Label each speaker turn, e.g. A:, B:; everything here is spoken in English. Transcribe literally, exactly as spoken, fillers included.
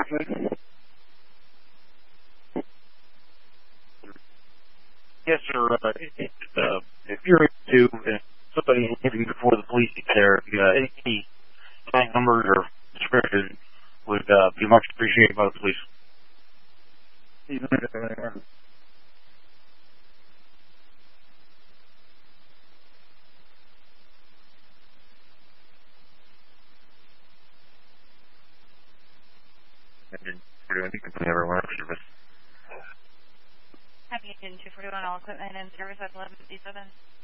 A: Yes, sir. Uh, it, uh, if you're able to, if somebody interviewed before the police get there, if you, uh, any phone numbers or description would uh, be much appreciated by the police. And then we're doing anything everyone else service.
B: Happy in two forty-one all equipment and service at eleven fifty-seven.